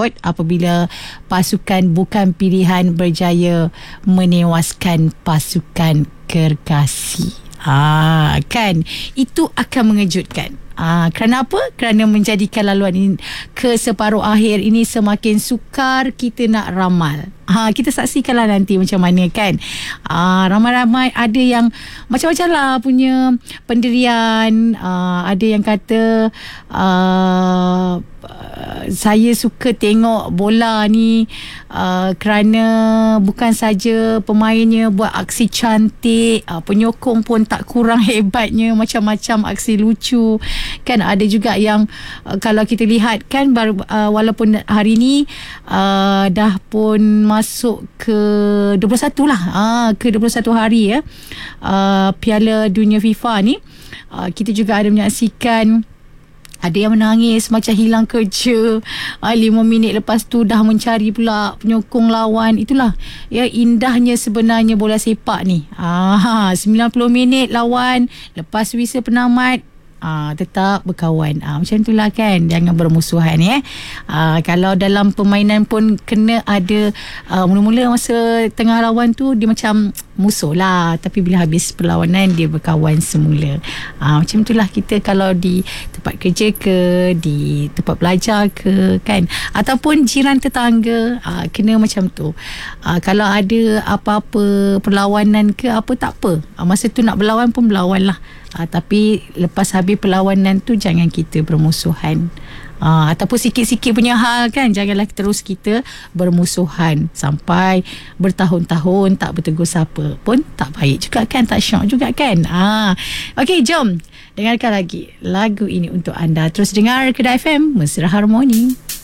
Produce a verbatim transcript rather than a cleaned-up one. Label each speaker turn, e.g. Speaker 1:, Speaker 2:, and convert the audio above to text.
Speaker 1: mengejut apabila pasukan bukan pilihan berjaya menewaskan pasukan Gergasi. Ah, kan? Itu akan mengejutkan. Ah, kerana apa? Kerana menjadikan laluan ini ke separuh akhir ini semakin sukar kita nak ramal. Ha, kita saksikanlah nanti macam mana, kan. Ah, ramai-ramai ada yang macam-macam lah punya pendirian. Ah, ada yang kata ah, saya suka tengok bola ni uh, kerana bukan saja pemainnya buat aksi cantik, uh, penyokong pun tak kurang hebatnya, macam-macam aksi lucu, kan. Ada juga yang uh, kalau kita lihat, kan, baru, uh, walaupun hari ni uh, dah pun masuk ke dua puluh satu lah, uh, ke dua puluh satu hari ya, uh, Piala Dunia FIFA ni, uh, kita juga ada menyaksikan ada yang menangis macam hilang kerja. Ah, lima minit lepas tu dah mencari pula penyokong lawan. Itulah ya indahnya sebenarnya bola sepak ni. Ah, sembilan puluh minit lawan, lepas whistle penamat, Ah, tetap berkawan. Ah, macam itulah, kan. Jangan bermusuhan, ya. Ah, kalau dalam permainan pun kena ada ah, mula-mula masa tengah lawan tu dia macam musuh lah, tapi bila habis perlawanan dia berkawan semula. Ah, macam itulah kita kalau di tempat kerja ke, di tempat belajar ke, kan, ataupun jiran tetangga, ah, kena macam tu. Ah, kalau ada apa-apa perlawanan ke apa, tak apa. Ah, masa tu nak berlawan pun berlawan lah. Uh, tapi lepas habis perlawanan tu jangan kita bermusuhan. Uh, ataupun sikit-sikit punya hal, kan, janganlah terus kita bermusuhan sampai bertahun-tahun tak bertegur siapa pun tak baik juga, kan, tak syok juga, kan. Uh. Okey, jom dengarkan lagi lagu ini untuk anda. Terus dengar Kedah F M, Mesra Harmoni.